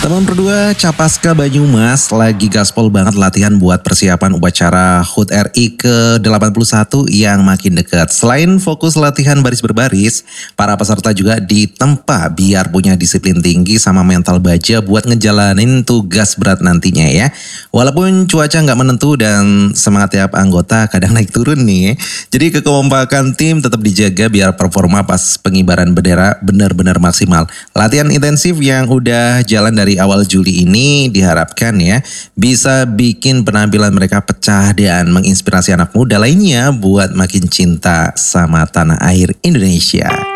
Teman berdua Capaska Banyumas lagi gaspol banget latihan buat persiapan upacara HUT RI ke-81 yang makin dekat. Selain fokus latihan baris berbaris, para peserta juga ditempa biar punya disiplin tinggi sama mental baja buat ngejalanin tugas berat nantinya ya. Walaupun cuaca nggak menentu dan semangat tiap anggota kadang naik turun nih. Jadi kekompakan tim tetap dijaga biar performa pas pengibaran bendera benar-benar maksimal. Latihan intensif yang udah jalan dari awal Juli ini diharapkan ya bisa bikin penampilan mereka pecah dan menginspirasi anak muda lainnya buat makin cinta sama tanah air Indonesia.